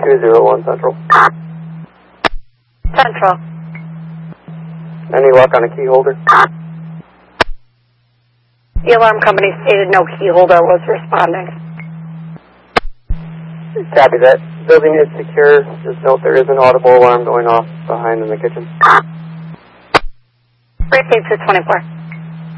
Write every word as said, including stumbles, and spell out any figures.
two zero one Central. Central. Any luck on a key holder? The alarm company stated no key holder was responding. Copy that. Building is secure. Just note there is an audible alarm going off behind in the kitchen. Precinct two twenty-four.